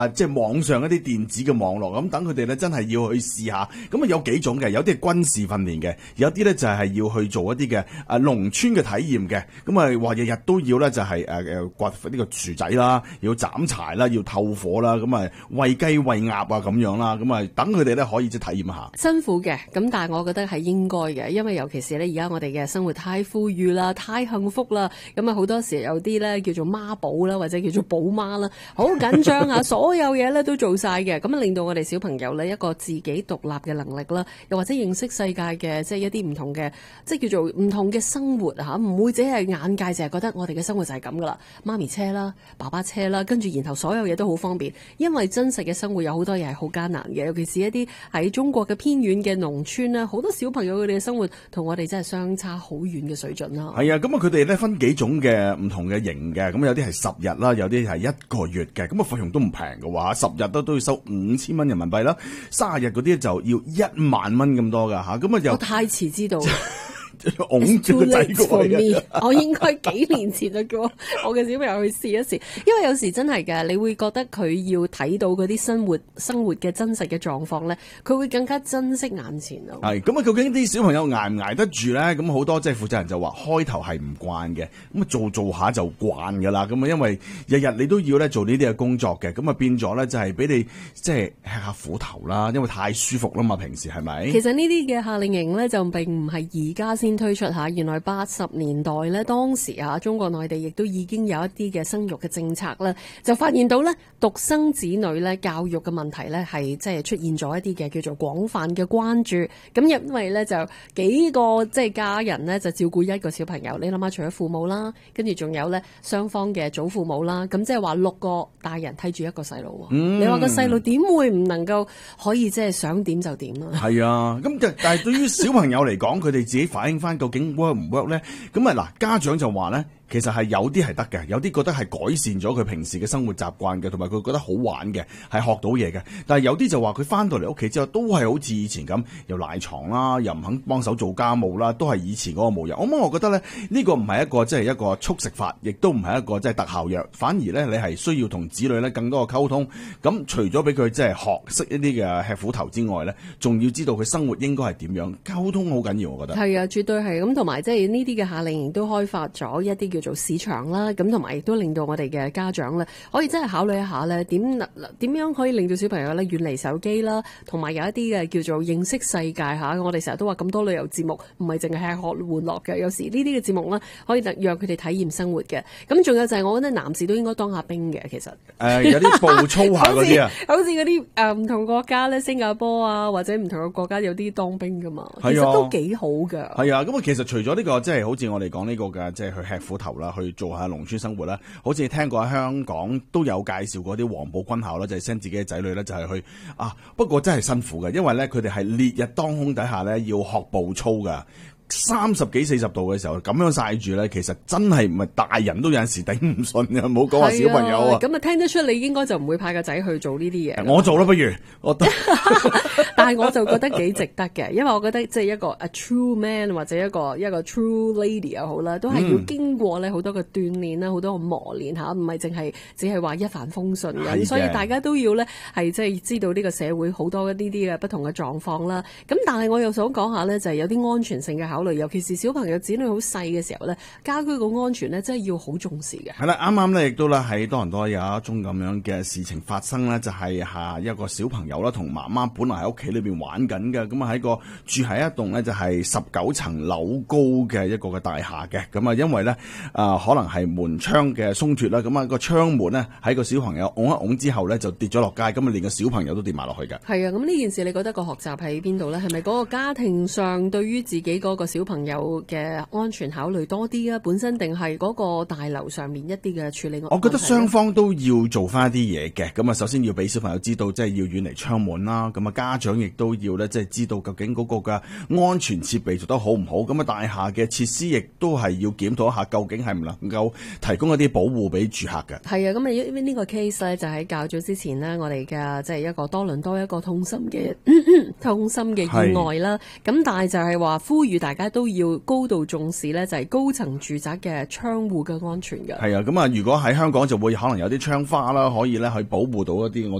即係網上一啲電子嘅網絡，咁等佢哋咧真係要去試下。咁啊有幾種嘅，有啲係軍事訓練嘅，有啲咧就係要去做一啲嘅農村嘅體驗嘅。咁啊話日日都要咧就係掘呢個薯仔啦，要斬柴啦，要透火啦，咁啊餵雞餵鴨啊咁樣啦，咁啊等佢哋咧可以即係體驗下。 辛苦嘅，咁但係我覺得係應該嘅，因為尤其是咧而家我哋嘅生活太富裕啦，太幸福啦，咁啊好多時有啲咧叫做媽寶啦，或者叫做寶媽啦，好緊張啊，所有嘢咧都做晒嘅，咁啊令到我哋小朋友咧一個自己獨立嘅能力啦，又或者認識世界嘅即係一啲唔同嘅，即係叫做唔同嘅生活嚇，唔會只係眼界淨係覺得我哋嘅生活就係咁噶啦，媽咪車啦，爸爸車啦，跟住然後所有嘢都好方便，因為真實嘅生活有好多嘢係好艱難嘅，尤其是一啲喺中國嘅偏遠嘅農村啦，好多小朋友佢哋嘅生活同我哋真係相差好遠嘅水準啦。 係啊，咁啊佢哋咧分幾種嘅唔同嘅型嘅，咁有啲係10日啦，有啲係1個月嘅，咁啊費用都唔平嘅話，10日都要收5000蚊人民幣啦，30日嗰啲就要1萬蚊咁多噶嚇，咁啊又我太遲知道。 拱住個仔過嚟， 我應該幾年前就叫我嘅小朋友去試一試，因為有時真係嘅，你會覺得佢要睇到嗰啲生活嘅真實嘅狀況咧，佢會更加珍惜眼前咯。 係咁啊，究竟啲小朋友捱唔捱得住咧？咁好多即係負責人就話開頭係唔慣嘅，咁啊做下就慣㗎啦。咁啊，因為日日你都要咧做呢啲嘅工作嘅，咁啊變咗咧就係俾你即係吃下苦頭啦，因為太舒服啦嘛，平時係咪？ 其實呢啲嘅夏令營咧就並唔係而家先推出嚇，原來80年代咧當時嚇中國內地亦都已經有一啲嘅生育嘅政策啦，就發現到咧獨生子女咧教育嘅問題咧係即係出現咗一啲嘅叫做廣泛嘅關注。咁因為咧就幾個即係家人咧就照顧一個小朋友，你諗下除咗父母啦，跟住仲有咧雙方嘅祖父母啦，咁即係話6個大人睇住一個細路。你話個細路點會唔能夠可以即係想點就點啊？係啊，咁但係對於小朋友嚟講，佢哋自己反映翻究竟 work 唔 work 咧？咁啊嗱，家長就話咧。其實係有啲係得嘅，有啲覺得係改善咗佢平時嘅生活習慣嘅，同埋佢覺得好玩嘅，係學到嘢嘅。但係有啲就話佢翻到嚟屋企之後都係好似以前咁，又賴床啦，又唔肯幫手做家務啦，都係以前嗰個模樣。我覺得咧呢個唔係一個即係一個速食法，亦都唔係一個即係特效藥，反而咧你係需要同子女咧更多嘅溝通。咁除咗俾佢即係學識一啲嘅吃苦頭之外咧，仲要知道佢生活應該係點樣，溝通好緊要，我覺得。 係啊，絕對係咁，同埋即係呢啲嘅夏令營都開發咗一啲做市場啦，咁同埋亦都令到我哋嘅家長咧，可以真係考慮一下咧，點樣可以令到小朋友咧遠離手機啦，同埋有一啲嘅叫做認識世界嚇。我哋成日都話咁多旅遊節目，唔係淨係吃喝玩樂嘅，有時呢啲嘅節目咧可以讓佢哋體驗生活嘅。咁仲有就係我覺得男士都應該當下兵嘅，其實有啲步操下嗰啲啊， 好似嗰啲唔同國家咧，新加坡啊或者唔同嘅國家有啲當兵噶嘛，其實都幾好㗎。 係啊，咁啊其實除咗呢個即係好似我哋講呢個嘅，即係去吃苦頭啦，去做下農村生活啦，好似聽過喺香港都有介紹過啲黃埔軍校啦，就係 send 自己嘅仔女咧，就係去啊。不過真係辛苦嘅，因為咧佢哋係烈日當空底下咧要學步操㗎。30幾40度嘅時候咁樣曬住咧，其實真係唔係大人都有陣時頂唔順嘅，唔好講話小朋友啊。 咁啊聽得出你應該就唔會派個仔去做呢啲嘢。 我做啦，不如我。 但係我就覺得幾值得嘅，因為我覺得即係一個 a true man 或者一個 true lady 又好啦，都係要經過咧好多嘅鍛鍊啦，好多嘅磨練嚇，唔係淨係只係話一帆風順嘅。所以大家都要咧係即係知道呢個社會好多呢啲嘅不同嘅狀況啦。咁但係我又想講下咧，就係有啲安全性嘅考慮，尤其是小朋友子女好細嘅時候咧，家居個安全咧真係要好重視嘅。 係啦，啱啱咧亦都啦喺多倫多有一宗咁樣嘅事情發生咧，就係一個小朋友啦同媽媽本來喺屋企裏邊玩緊嘅，咁啊喺個住喺一棟咧就係19層樓高嘅一個嘅大廈嘅，咁啊因為咧可能係門窗嘅鬆脱啦，咁啊個窗門咧喺個小朋友拱一拱之後咧就跌咗落街，咁啊連個小朋友都跌埋落去嘅。係啊，咁呢件事你覺得個學習喺邊度咧？係咪嗰個家庭上對於自己嗰個小朋友嘅安全考慮多啲啊？本身定係嗰個大樓上面一啲嘅處理？ 我覺得雙方都要做翻一啲嘢嘅，咁啊首先要俾小朋友知道即係要遠離窗門啦，咁啊家長亦都要咧即係知道究竟嗰個嘅安全設備做得好唔好，咁啊大廈嘅設施亦都係要檢討一下究竟係唔能夠提供一啲保護俾住客嘅。係啊，咁啊因為呢個 case 咧就喺較早之前呢，我哋嘅即係一個多倫多一個痛心嘅意外啦，咁但係就係話呼籲大大家都要高度重視咧，就係高層住宅嘅窗戶嘅安全嘅。 係啊，咁啊，如果喺香港就會可能有啲窗花啦，可以咧去保護到一啲我